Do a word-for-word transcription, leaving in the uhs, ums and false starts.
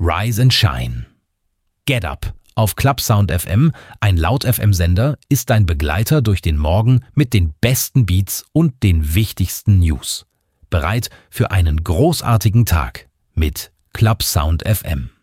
Rise and Shine. Get Up auf Clubsound F M, ein Laut-F M-Sender, ist dein Begleiter durch den Morgen mit den besten Beats und den wichtigsten News. Bereit für einen großartigen Tag mit Clubsound F M.